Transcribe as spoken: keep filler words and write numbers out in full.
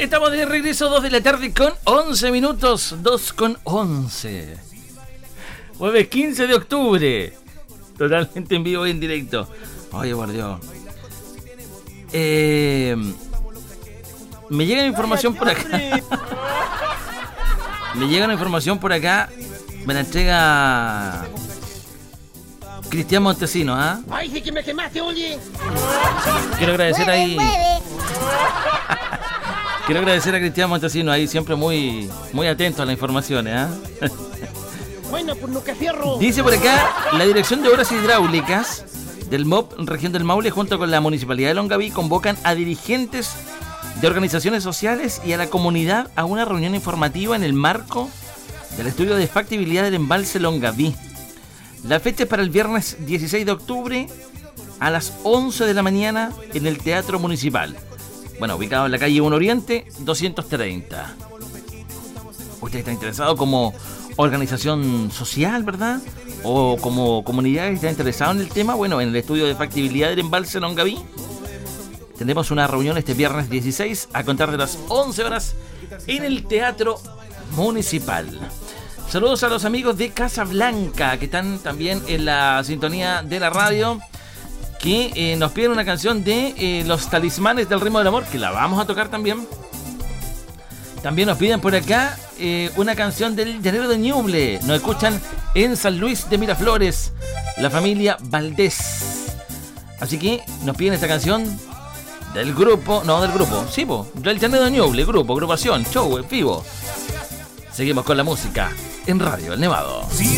Estamos de regreso, dos de la tarde con once minutos, dos con once. Jueves quince de octubre. Totalmente en vivo y en directo. Oye, por Dios. Eh, me llega información por acá. Me llega una información por acá. Me la entrega Cristian Montesino, ¿ah? ¿eh? ¡Ay, sí que me quemaste, oye! Quiero agradecer ahí. Quiero agradecer a Cristian Montesino ahí, siempre muy, muy atento a las informaciones, ¿ah? ¿eh? Bueno, pues nunca cierro. Dice por acá, la Dirección de Obras Hidráulicas del M O P Región del Maule junto con la Municipalidad de Longaví convocan a dirigentes de organizaciones sociales y a la comunidad a una reunión informativa en el marco del estudio de factibilidad del embalse Longaví. La fecha es para el viernes dieciséis de octubre a las once de la mañana en el Teatro Municipal. Bueno, ubicado en la calle uno Oriente, doscientos treinta. Usted está interesado como organización social, ¿verdad? O como comunidad que está interesado en el tema. Bueno, en el estudio de factibilidad del embalse Longaví tendremos una reunión este viernes dieciséis a contar de las once horas en el Teatro Municipal. Saludos a los amigos de Casablanca que están también en la sintonía de la radio, que eh, nos piden una canción de eh, Los Talismanes del Ritmo del Amor, que la vamos a tocar también. También nos piden por acá eh, una canción del Llanero de Ñuble. Nos escuchan en San Luis de Miraflores, la familia Valdés. Así que nos piden esta canción del grupo, no del grupo, sí, po, del Llanero de Ñuble, grupo, agrupación, show en vivo. Seguimos con la música en Radio El Nevado.